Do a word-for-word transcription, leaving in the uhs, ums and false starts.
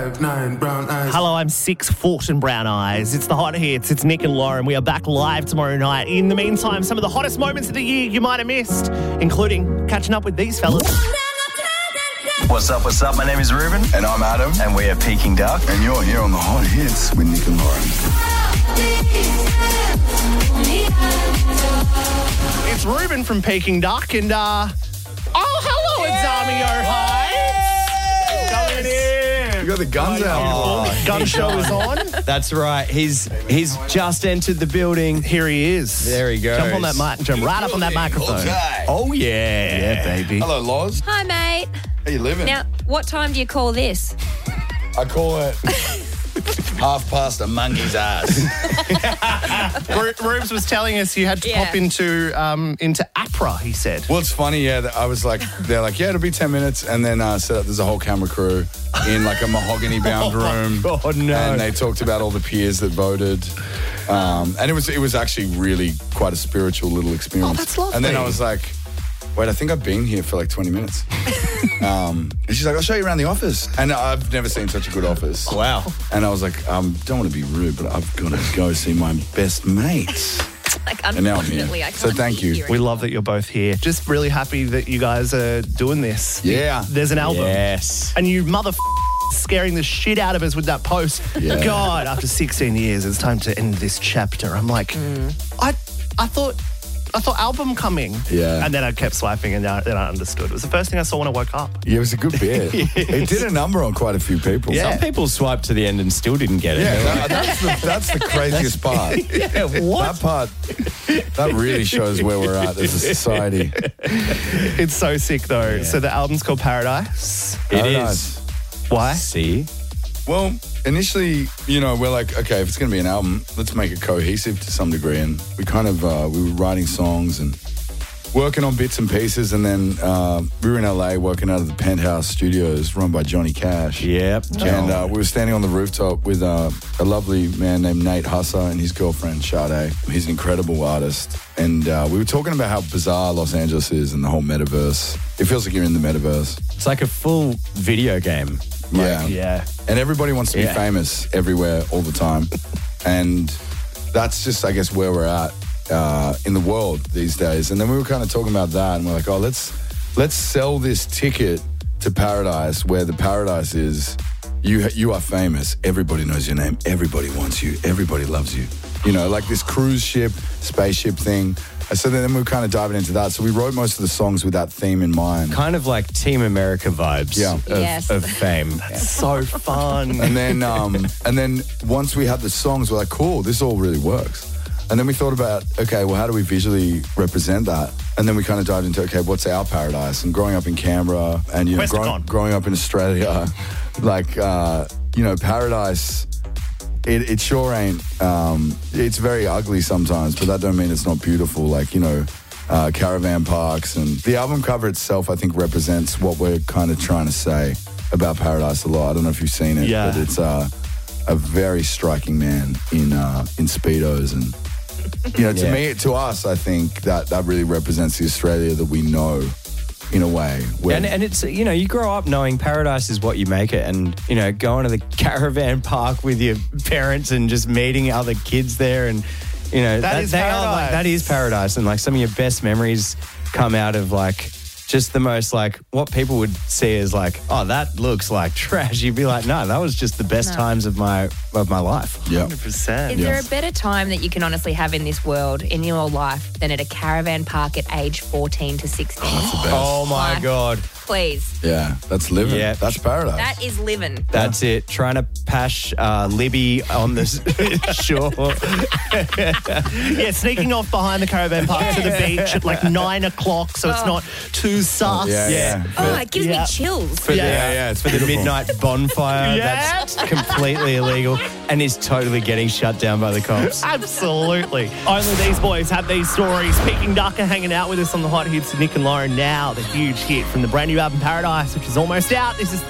five, nine, brown eyes. Hello, I'm six foot and brown eyes. It's the hot hits. It's Nick and Lauren. We are back live tomorrow night. In the meantime, some of the hottest moments of the year you might have missed, including catching up with these fellas. What's up, what's up? My name is Ruben. And I'm Adam. And we are Peking Duck. And you're here on the Hot Hits with Nick and Lauren. It's Ruben from Peking Duck and, uh... Oh, hello, it's Army O'Heights. Coming in. You got the guns out. Oh, gun show is on. That's right. He's he's just entered the building. Here he is. There he goes. Jump on that mic. Jump right up on that microphone. Okay. Oh, yeah. Yeah, baby. Hello, Loz. Hi, mate. How you living? Now, what time do you call this? I call it half past a monkey's ass. Ru- Rubes was telling us you had to Yeah. pop into um, into APRA, he said. Well, it's funny, yeah. that I was like, they're like, yeah, it'll be ten minutes. And then uh, set up, there's a whole camera crew in like a mahogany-bound room. Oh, no. And they talked about all the peers that voted. Um, and it was it was actually really quite a spiritual little experience. Oh, that's lovely. And then I was like, wait, I think I've been here for like twenty minutes. um, and she's like, I'll show you around the office. And I've never seen such a good office. Wow. And I was like, um, don't want to be rude, but I've got to go see my best mates. Like, And now I'm here. unfortunately, I can't So thank be you. here We love that you're both here. Just really happy that you guys are doing this. Yeah. There's an album. Yes. And you mother scaring the shit out of us with that post. Yeah. God, after sixteen years, it's time to end this chapter. I'm like, I I thought I thought album coming. Yeah. And then I kept swiping and then I understood. It was the first thing I saw when I woke up. Yeah, it was a good bit. It did a number on quite a few people. Yeah. Some people swiped to the end and still didn't get it. Yeah, that, that's, the, that's the craziest part. Yeah, what? That part, that really shows where we're at as a society. It's so sick though. So the album's called Paradise. It Paradise. is. Why? See? Well, initially, you know, we're like, okay, if it's going to be an album, let's make it cohesive to some degree. And we kind of, uh, we were writing songs and working on bits and pieces. And then uh, we were in L A working out of the Penthouse Studios run by Johnny Cash. Yep. And uh, we were standing on the rooftop with uh, a lovely man named Nate Husser and his girlfriend, Sade. He's an incredible artist. And uh, we were talking about how bizarre Los Angeles is and the whole metaverse. It feels like you're in the metaverse. It's like a full video game. Yeah. Yeah. And everybody wants to be Yeah. famous everywhere all the time. And that's just, I guess, where we're at uh, in the world these days. And then we were kind of talking about that and we're like, oh, let's let's sell this ticket to paradise where the paradise is you you are famous. Everybody knows your name. Everybody wants you. Everybody loves you. You know, like this cruise ship, spaceship thing. So then we were kind of diving into that. So we wrote most of the songs with that theme in mind. Kind of like Team America vibes Yeah. of, Yes. of fame. So fun. And then, um, and then once we had the songs, we're like, cool, this all really works. And then we thought about, okay, well, how do we visually represent that? And then we kind of dived into, okay, what's our paradise? And growing up in Canberra and, you know, growing, Questacon. growing up in Australia, like, uh, you know, paradise, it, it sure ain't, um, it's very ugly sometimes, but that don't mean it's not beautiful. Like, you know, uh, caravan parks and the album cover itself, I think, represents what we're kind of trying to say about paradise a lot. I don't know if you've seen it, Yeah. but it's uh, a very striking man in uh, in Speedos. And, you know, to Yeah. me, to us, I think that that really represents the Australia that we know in a way. Where, And, and it's, you know, you grow up knowing paradise is what you make it. And, you know, going to the caravan park with your parents and just meeting other kids there. And, you know, That is they are like, paradise. that is paradise. And like some of your best memories come out of like just the most like what people would see as like, oh, that looks like trash. You'd be like, no, that was just the best No. times of my of my life. yeah. one hundred percent. Is there a better time that you can honestly have in this world, in your life, than at a caravan park at age fourteen to sixteen? Oh my Like- God. Please. Yeah, that's living. Yeah. That's paradise. That is living. That's it. Trying to pash uh, Libby on the s- shore. Yeah, sneaking off behind the caravan park to the beach at like nine o'clock so it's Oh. not too sus. yeah, Yeah. yeah. Oh, it gives Yeah. me chills. For Yeah. the, Yeah, yeah, it's for the beautiful. midnight bonfire. Yeah. That's completely illegal and is totally getting shut down by the cops. Absolutely. Only these boys have these stories. Peking Duck are hanging out with us on the Hot Hits with Nick and Lauren now. The huge hit from the brand new album Paradise, which is almost out. This is